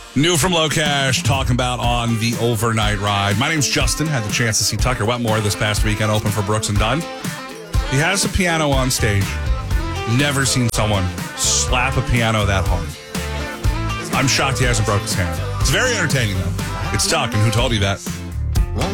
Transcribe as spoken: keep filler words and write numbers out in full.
New from Locash, talking about on the overnight ride. My name's Justin. Had the chance to see Tucker Wetmore this past weekend open for Brooks and Dunn. He has a piano on stage. Never seen someone slap a piano that hard. I'm shocked he hasn't broke his hand. It's very entertaining, though. It's Tuck, and who told you that?